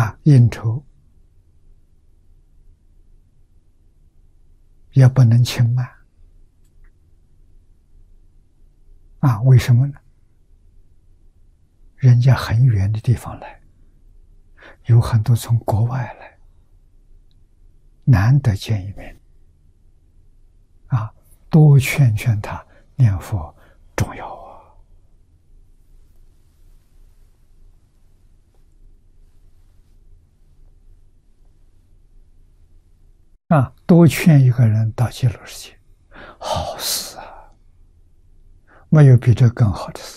应酬也不能轻慢为什么呢？人家很远的地方来，有很多从国外来，难得见一面多劝劝他念佛重要多劝一个人到极乐世界，好事没有比这更好的事。